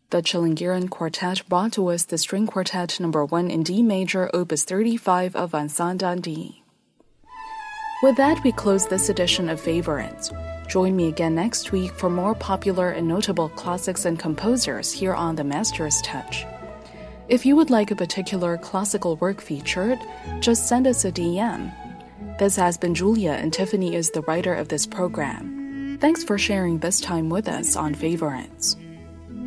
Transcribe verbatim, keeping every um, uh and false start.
The Chilingirian Quartet brought to us the String Quartet number one in D major, opus thirty-five of Ansanda-D. With that, we close this edition of Favorites. Join me again next week for more popular and notable classics and composers here on The Master's Touch. If you would like a particular classical work featured, just send us a D M. This has been Julia, and Tiffany is the writer of this program. Thanks for sharing this time with us on Favorites.